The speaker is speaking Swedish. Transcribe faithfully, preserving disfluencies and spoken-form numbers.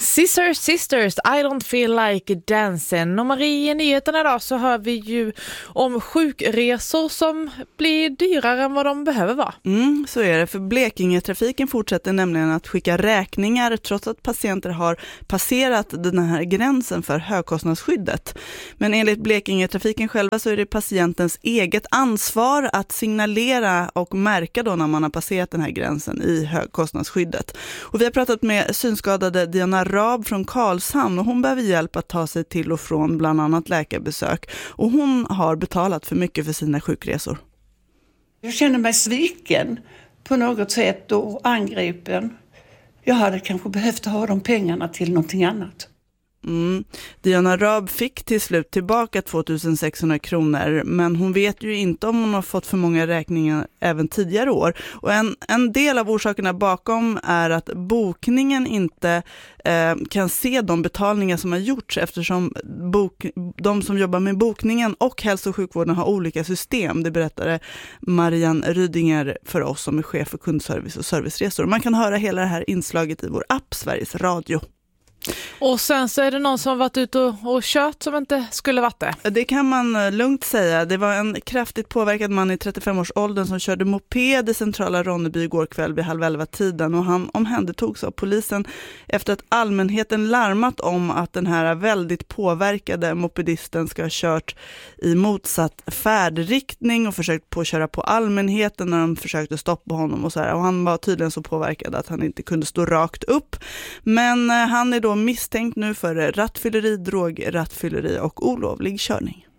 Sisters, sisters, I don't feel like dancing. Och Marie, i nyheterna idag så hör vi ju om sjukresor som blir dyrare än vad de behöver vara. Mm, så är det, för Blekingetrafiken fortsätter nämligen att skicka räkningar trots att patienter har passerat den här gränsen för högkostnadsskyddet. Men enligt Blekingetrafiken själva så är det patientens eget ansvar att signalera och märka då när man har passerat den här gränsen i högkostnadsskyddet. Och vi har pratat med synskadade Diana Raab från Karlshamn och hon behöver hjälp att ta sig till och från bland annat läkarbesök. Och hon har betalat för mycket för sina sjukresor. Jag känner mig sviken på något sätt och angripen. Jag hade kanske behövt ha de pengarna till någonting annat. Mm. Diana Raab fick till slut tillbaka tvåtusensexhundra kronor, men hon vet ju inte om hon har fått för många räkningar även tidigare år. Och en, en del av orsakerna bakom är att bokningen inte eh, kan se de betalningar som har gjorts, eftersom bok, de som jobbar med bokningen och hälso- och sjukvården har olika system. Det berättade Marianne Rydinger för oss som är chef för kundservice och serviceresor. Man kan höra hela det här inslaget i vår app Sveriges Radio. Och sen så är det någon som har varit ute och, och kört som inte skulle varit det. Det kan man lugnt säga. Det var en kraftigt påverkad man i trettiofem-årsåldern som körde moped i centrala Ronneby igår kväll vid halv elva tiden, och han omhändertogs av polisen efter att allmänheten larmat om att den här väldigt påverkade mopedisten ska ha kört i motsatt färdriktning och försökt påköra på allmänheten när de försökte stoppa honom och så här. Och han var tydligen så påverkad att han inte kunde stå rakt upp. Men han är då misstänkt nu för rattfylleri, drograttfylleri och olovlig körning.